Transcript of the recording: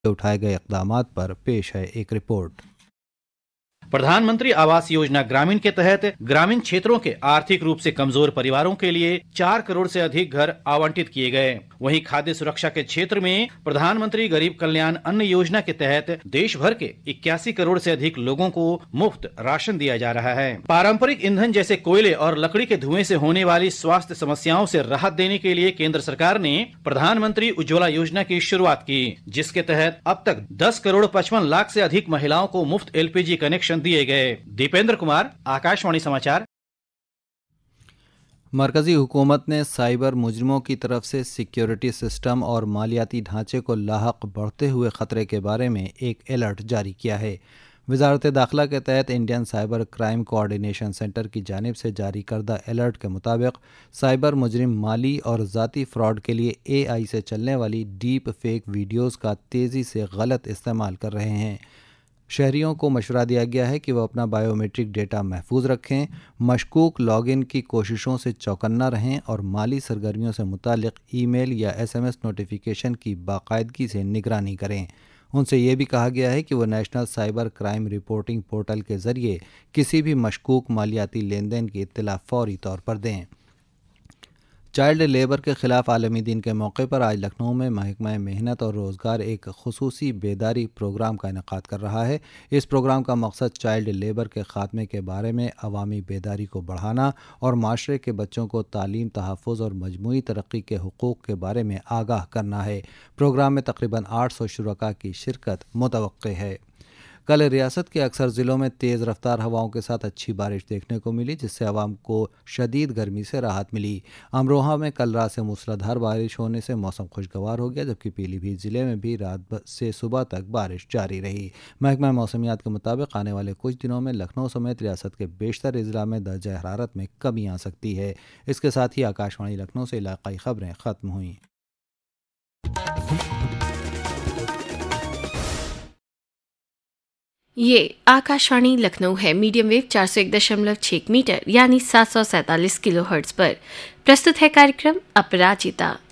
उठाए गए इक़दामात पर पेश है एक रिपोर्ट। प्रधानमंत्री आवास योजना ग्रामीण के तहत ग्रामीण क्षेत्रों के आर्थिक रूप से कमजोर परिवारों के लिए 4 करोड़ से अधिक घर आवंटित किए गए। वहीं खाद्य सुरक्षा के क्षेत्र में प्रधानमंत्री गरीब कल्याण अन्न योजना के तहत देश भर के 81 करोड़ से अधिक लोगों को मुफ्त राशन दिया जा रहा है। पारंपरिक ईंधन जैसे कोयले और लकड़ी के धुएं से होने वाली स्वास्थ्य समस्याओं से राहत देने के लिए केंद्र सरकार ने प्रधानमंत्री उज्ज्वला योजना की शुरुआत की, जिसके तहत अब तक 10 करोड़ 55 लाख से अधिक महिलाओं को मुफ्त LPG कनेक्शन दिए गए। दीपेंद्र कुमार, आकाशवाणी समाचार। मरकजी हुकूमत ने साइबर मुजरिमों की तरफ से सिक्योरिटी सिस्टम और मालियाती ढांचे को लाहक बढ़ते हुए खतरे के बारे में एक अलर्ट जारी किया है। वजारत दाखिला के तहत Indian cyber crime coordination centre की जानिब से जारी करदा अलर्ट के मुताबिक साइबर मुजरिम माली और ज़ाती फ्रॉड के लिए AI से चलने वाली डीप फेक वीडियोज़ का तेज़ी से गलत इस्तेमाल कर रहे हैं। शहरियों को मशवरा दिया गया है कि वह अपना बायोमेट्रिक डेटा महफूज रखें, मशकूक लॉगिन की कोशिशों से चौकन्ना रहें और माली सरगर्मियों से मुतालिक ईमेल या SMS नोटिफिकेशन की बाकायदगी से निगरानी करें। उनसे यह भी कहा गया है कि वह national cyber crime reporting portal के ज़रिए किसी भी मशकूक मालियाती लेन देन की इत्तला फौरी तौर पर दें। चाइल्ड लेबर के ख़िलाफ़ आलमी दिन के मौके पर आज लखनऊ में महकमा मेहनत और रोज़गार एक खुसूसी बेदारी प्रोग्राम का इनेकाद कर रहा है। इस प्रोग्राम का मकसद चाइल्ड लेबर के ख़ात्मे के बारे में अवामी बेदारी को बढ़ाना और माशरे के बच्चों को तालीम, तहफ़्फ़ुज़ और मजमूई तरक्की के हुकूक़ के बारे में आगाह करना है। प्रोग्राम में तकरीबन 800 शुरका की शिरकत मुतवक्के है। कल रियासत के अक्सर ज़िलों में तेज़ रफ्तार हवाओं के साथ अच्छी बारिश देखने को मिली, जिससे आवाम को शदीद गर्मी से राहत मिली। अमरोहा में कल रात से मूसलाधार बारिश होने से मौसम खुशगवार हो गया, जबकि पीलीभीत ज़िले में भी रात से सुबह तक बारिश जारी रही। महकमा मौसमियात के मुताबिक आने वाले कुछ दिनों में लखनऊ समेत रियासत के बेशतर अजला में दर्जा हरारत में कमी आ सकती है। इसके साथ ही आकाशवाणी लखनऊ से इलाकाई खबरें ख़त्म हुईं। ये आकाशवाणी लखनऊ है। मीडियम वेव 401.6 मीटर यानी 747 किलोहर्ट्ज़ पर प्रस्तुत है कार्यक्रम अपराजिता।